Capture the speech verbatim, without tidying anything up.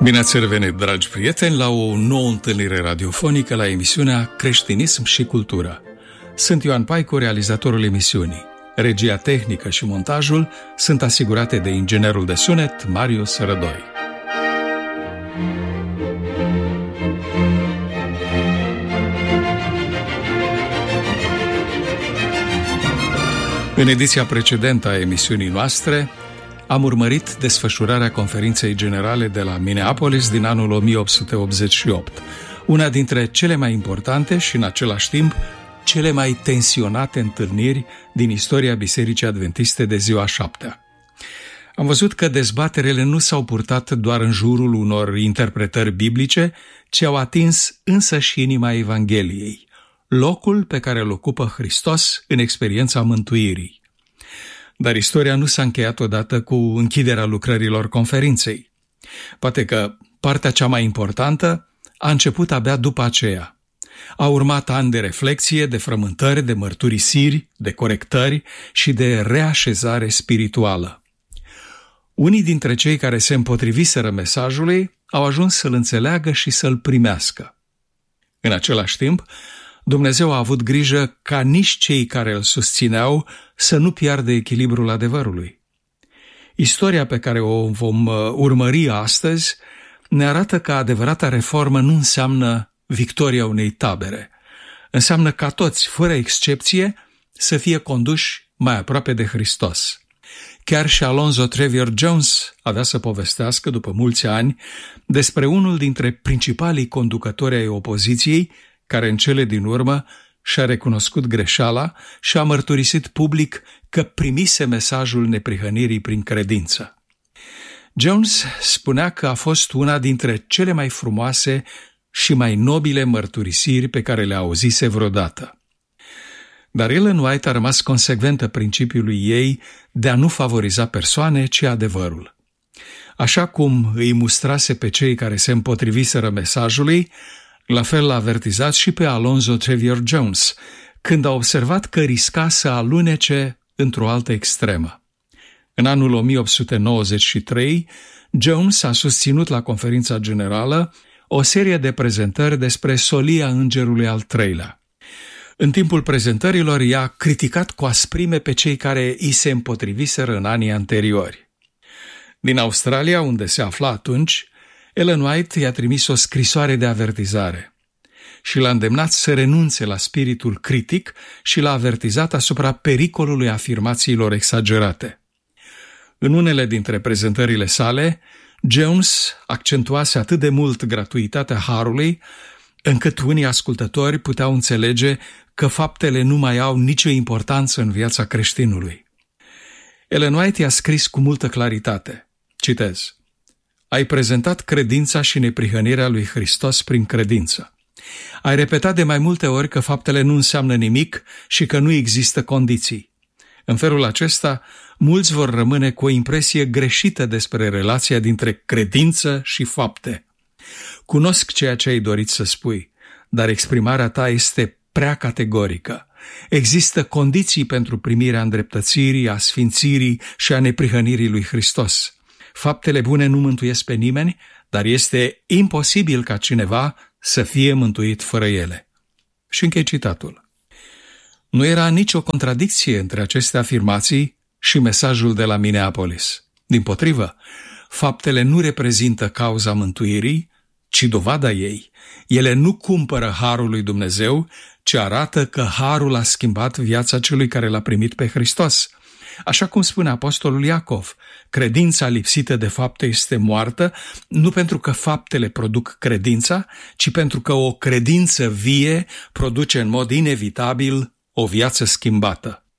Bine ați revenit, dragi prieteni, la o nouă întâlnire radiofonică la emisiunea Creștinism și Cultură. Sunt Ioan Paicu, realizatorul emisiunii. Regia tehnică și montajul sunt asigurate de inginerul de sunet Marius Rădoi. În ediția precedentă a emisiunii noastre am urmărit desfășurarea conferinței generale de la Minneapolis din anul o mie opt sute optzeci și opt, una dintre cele mai importante și în același timp cele mai tensionate întâlniri din istoria Bisericii Adventiste de ziua șaptea. Am văzut că dezbaterele nu s-au purtat doar în jurul unor interpretări biblice, ci au atins însăși inima Evangheliei, locul pe care îl ocupă Hristos în experiența mântuirii. Dar istoria nu s-a încheiat odată cu închiderea lucrărilor conferinței. Poate că partea cea mai importantă a început abia după aceea. A urmat ani de reflexie, de frământări, de mărturisiri, de corectări și de reașezare spirituală. Unii dintre cei care se împotriviseră mesajului au ajuns să-l înțeleagă și să-l primească. În același timp, Dumnezeu a avut grijă ca nici cei care îl susțineau să nu piardă echilibrul adevărului. Istoria pe care o vom urmări astăzi ne arată că adevărata reformă nu înseamnă victoria unei tabere. Înseamnă ca toți, fără excepție, să fie conduși mai aproape de Hristos. Chiar și Alonzo Trevior Jones avea să povestească, după mulți ani, despre unul dintre principalii conducători ai opoziției, care în cele din urmă și-a recunoscut greșeala și a mărturisit public că primise mesajul neprihănirii prin credință. Jones spunea că a fost una dintre cele mai frumoase și mai nobile mărturisiri pe care le auzise vreodată. Dar Ellen White a rămas consecventă principiului ei de a nu favoriza persoane, ci adevărul. Așa cum îi mustrase pe cei care se împotriviseră mesajului, la fel l-a avertizat și pe Alonzo Trevior Jones, când a observat că risca să alunece într-o altă extremă. În anul o mie opt sute nouăzeci și trei, Jones a susținut la conferința generală o serie de prezentări despre solia îngerului al treilea. În timpul prezentărilor i-a criticat cu asprime pe cei care îi se împotriviseră în anii anteriori. Din Australia, unde se afla atunci, Ellen White i-a trimis o scrisoare de avertizare și l-a îndemnat să renunțe la spiritul critic și l-a avertizat asupra pericolului afirmațiilor exagerate. În unele dintre prezentările sale, Jones accentuase atât de mult gratuitatea harului, încât unii ascultători puteau înțelege că faptele nu mai au nicio importanță în viața creștinului. Ellen White i-a scris cu multă claritate, citez: Ai prezentat credința și neprihănirea lui Hristos prin credință. Ai repetat de mai multe ori că faptele nu înseamnă nimic și că nu există condiții. În felul acesta, mulți vor rămâne cu o impresie greșită despre relația dintre credință și fapte. Cunosc ceea ce ai dorit să spui, dar exprimarea ta este prea categorică. Există condiții pentru primirea îndreptățirii, a sfințirii și a neprihănirii lui Hristos. Faptele bune nu mântuiesc pe nimeni, dar este imposibil ca cineva să fie mântuit fără ele. Și închei citatul. Nu era nicio contradicție între aceste afirmații și mesajul de la Minneapolis. Dimpotrivă, faptele nu reprezintă cauza mântuirii, ci dovada ei. Ele nu cumpără harul lui Dumnezeu, ci arată că harul a schimbat viața celui care l-a primit pe Hristos. Așa cum spune apostolul Iacov, credința lipsită de fapte este moartă, nu pentru că faptele produc credința, ci pentru că o credință vie produce în mod inevitabil o viață schimbată.